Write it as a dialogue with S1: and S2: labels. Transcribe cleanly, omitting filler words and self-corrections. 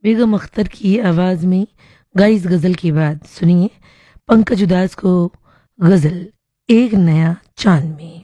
S1: बेगम अख्तर की आवाज़ में गाई इस गज़ल की बात सुनिए पंकज उदास को गज़ल एक नया चांद में।